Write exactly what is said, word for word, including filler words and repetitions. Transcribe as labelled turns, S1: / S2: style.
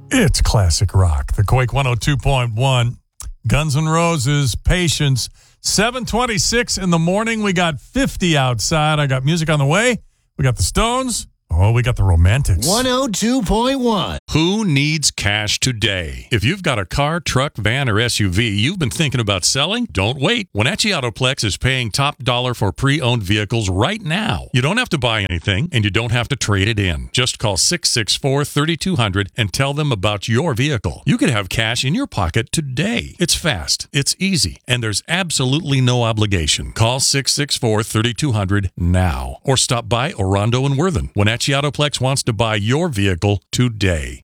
S1: It's classic rock. The Quake one oh two point one. Guns N' Roses, Patience. seven twenty-six in the morning. We got fifty outside. I got music on the way. We got the Stones. Oh, we got the Romantics.
S2: one oh two point one.
S3: Who needs cash today? If you've got a car, truck, van, or S U V you've been thinking about selling, don't wait. Wenatchee Autoplex is paying top dollar for pre-owned vehicles right now. You don't have to buy anything, and you don't have to trade it in. Just call six six four, three two zero zero and tell them about your vehicle. You could have cash in your pocket today. It's fast, it's easy, and there's absolutely no obligation. Call six six four, three two zero zero now, or stop by Orondo and Worthen. Wenatchee Autoplex wants to buy your vehicle today.